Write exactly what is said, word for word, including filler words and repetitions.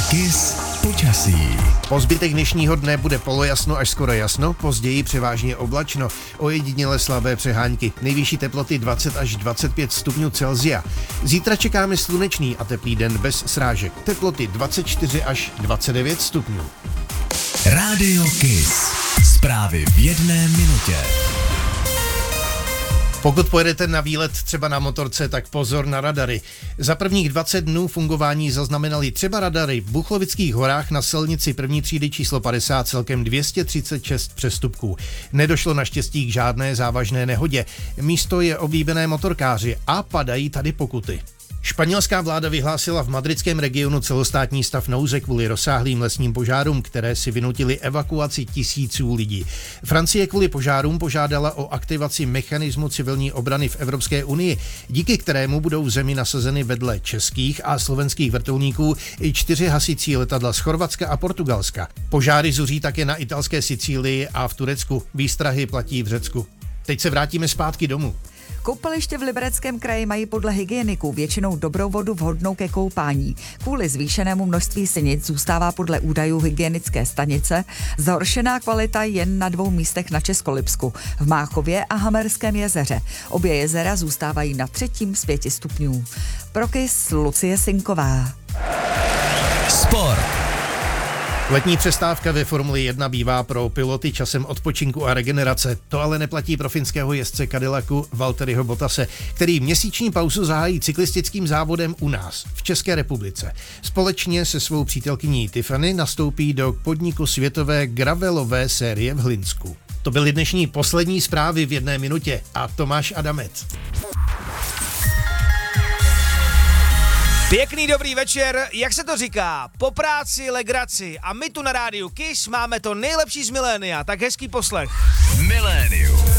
Kiss počasí. Po zbytek dnešního dne bude polojasno až skoro jasno, později převážně oblačno, ojediněle slabé přehánky. Nejvyšší teploty dvacet až dvacet pět stupňů Celsia. Zítra čekáme slunečný a teplý den bez srážek. Teploty dvacet čtyři až dvacet devět stupňů. Rádio Kiss. Zprávy v jedné minutě. Pokud pojedete na výlet třeba na motorce, tak pozor na radary. Za prvních dvacet dnů fungování zaznamenali třeba radary v Buchlovických horách na silnici první třídy číslo padesát celkem dvě stě třicet šest přestupků. Nedošlo naštěstí k žádné závažné nehodě. Místo je oblíbené motorkáři a padají tady pokuty. Španělská vláda vyhlásila v madridském regionu celostátní stav nouze kvůli rozsáhlým lesním požárům, které si vynutily evakuaci tisíců lidí. Francie kvůli požárům požádala o aktivaci mechanismu civilní obrany v Evropské unii, díky kterému budou v zemi nasazeny vedle českých a slovenských vrtulníků i čtyři hasicí letadla z Chorvatska a Portugalska. Požáry zuří také na italské Sicílii a v Turecku. Výstrahy platí v Řecku. Teď se vrátíme zpátky domů. Koupaliště v Libereckém kraji mají podle hygieniků většinou dobrou vodu vhodnou ke koupání. Kvůli zvýšenému množství sinic zůstává podle údajů hygienické stanice zhoršená kvalita jen na dvou místech na Českolipsku, v Máchově a Hamerském jezeře. Obě jezera zůstávají na třetím z pěti stupňů. Pro Kiss Lucie Sinková. Sport. Letní přestávka ve Formuli jedna bývá pro piloty časem odpočinku a regenerace. To ale neplatí pro finského jezdce Cadillacu Valtteriho Bottase, který měsíční pauzu zahájí cyklistickým závodem u nás, v České republice. Společně se svou přítelkyní Tiffany nastoupí do podniku světové gravelové série v Hlinsku. To byly dnešní poslední zprávy v jedné minutě a Tomáš Adamec. Pěkný dobrý večer, jak se to říká, po práci legraci a my tu na rádiu Kiss máme to nejlepší z milénia, tak hezký poslech. Milénium.